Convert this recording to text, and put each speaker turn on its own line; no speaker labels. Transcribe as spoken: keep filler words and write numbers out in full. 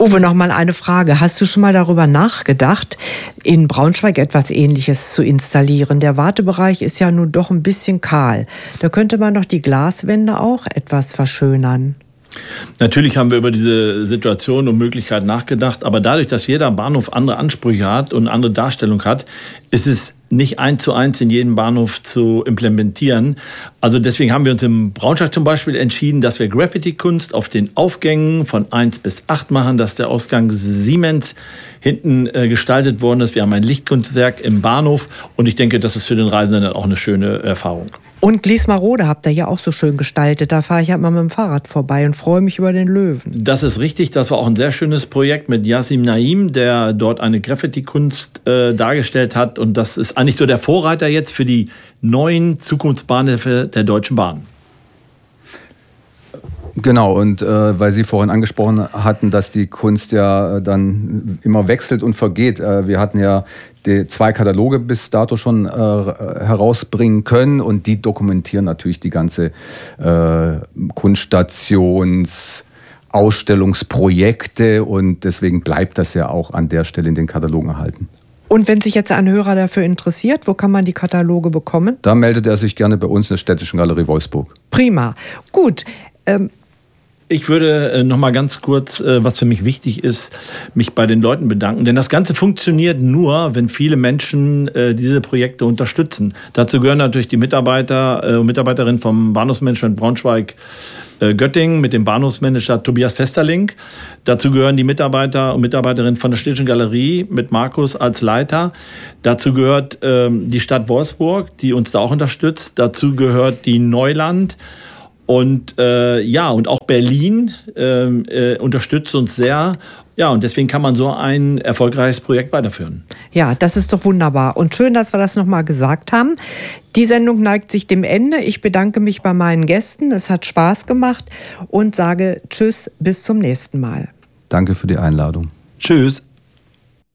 Uwe, noch mal eine Frage. Hast du schon mal darüber nachgedacht, in Braunschweig etwas Ähnliches zu installieren? Der Wartebereich ist ja nun doch ein bisschen kahl. Da könnte man doch die Glaswände auch etwas verschönern.
Natürlich haben wir über diese Situation und Möglichkeit nachgedacht, aber dadurch, dass jeder Bahnhof andere Ansprüche hat und eine andere Darstellung hat, ist es nicht eins zu eins in jedem Bahnhof zu implementieren. Also deswegen haben wir uns im Braunschweig zum Beispiel entschieden, dass wir Graffiti-Kunst auf den Aufgängen von eins bis acht machen, dass der Ausgang Siemens hinten äh, gestaltet worden ist. Wir haben ein Lichtkunstwerk im Bahnhof und ich denke, das ist für den Reisenden dann auch eine schöne Erfahrung.
Und Gliesmarode habt ihr ja auch so schön gestaltet. Da fahre ich halt mal mit dem Fahrrad vorbei und freue mich über den Löwen.
Das ist richtig. Das war auch ein sehr schönes Projekt mit Yassim Naim, der dort eine Graffiti-Kunst äh, dargestellt hat. Und das ist eigentlich so der Vorreiter jetzt für die neuen Zukunftsbahnhöfe der Deutschen Bahn.
Genau, und äh, weil Sie vorhin angesprochen hatten, dass die Kunst ja äh, dann immer wechselt und vergeht. Äh, wir hatten ja die zwei Kataloge bis dato schon äh, herausbringen können und die dokumentieren natürlich die ganze äh, Kunststations- Ausstellungsprojekte und deswegen bleibt das ja auch an der Stelle in den Katalogen erhalten.
Und wenn sich jetzt ein Hörer dafür interessiert, wo kann man die Kataloge bekommen?
Da meldet er sich gerne bei uns in der Städtischen Galerie Wolfsburg.
Prima. Gut. Ähm
Ich würde äh, noch mal ganz kurz, äh, was für mich wichtig ist, mich bei den Leuten bedanken. Denn das Ganze funktioniert nur, wenn viele Menschen äh, diese Projekte unterstützen. Dazu gehören natürlich die Mitarbeiter äh, und Mitarbeiterinnen vom Bahnhofsmanagement Braunschweig äh, Göttingen mit dem Bahnhofsmanager Tobias Vesterling. Dazu gehören die Mitarbeiter und Mitarbeiterinnen von der Städtischen Galerie mit Markus als Leiter. Dazu gehört ähm, die Stadt Wolfsburg, die uns da auch unterstützt. Dazu gehört die Neuland. Und äh, ja, und auch Berlin äh, äh, unterstützt uns sehr. Ja, und deswegen kann man so ein erfolgreiches Projekt weiterführen.
Ja, das ist doch wunderbar. Und schön, dass wir das nochmal gesagt haben. Die Sendung neigt sich dem Ende. Ich bedanke mich bei meinen Gästen. Es hat Spaß gemacht und sage Tschüss, bis zum nächsten Mal.
Danke für die Einladung.
Tschüss.